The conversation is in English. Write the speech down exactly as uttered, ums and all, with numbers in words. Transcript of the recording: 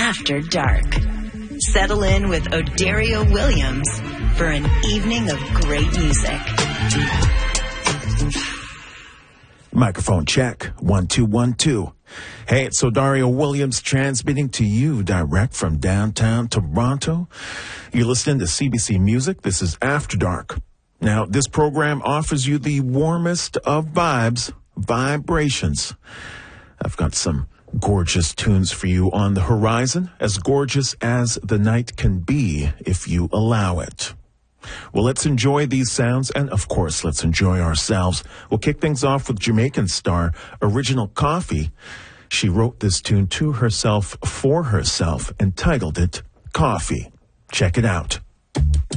After Dark. Settle in with Odario Williams for an evening of great music. Microphone check. One, two, one, two. Hey, it's Odario Williams transmitting to you direct from downtown Toronto. You're listening to C B C Music. This is After Dark. Now, this program offers you the warmest of vibes, vibrations. I've got some gorgeous tunes for you on the horizon, as gorgeous as the night can be if you allow it. Well, let's enjoy these sounds, and of course, let's enjoy ourselves. We'll kick things off with Jamaican star Original Coffee. She wrote this tune to herself for herself, entitled it Coffee. Check it out.